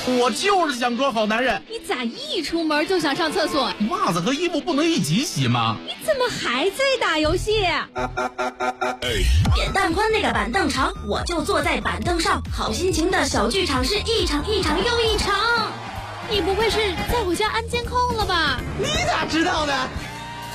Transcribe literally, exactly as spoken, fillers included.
我就是想做好男人。 你咋一出门就想上厕所？ 袜子和衣服不能一起洗吗？ 你怎么还在打游戏？ 扁担宽那个板凳长，我就坐在板凳上。好心情的小剧场是一场一场又一场。 你不会是在我家安监控了吧？ 你咋知道的？